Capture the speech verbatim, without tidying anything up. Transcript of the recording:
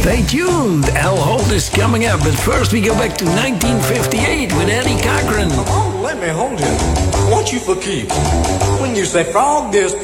Stay tuned. Al Holt is coming up, but first we go back to nineteen fifty-eight with Eddie Cochran. Oh, let me hold you. I want you for keeps. When you say frog this,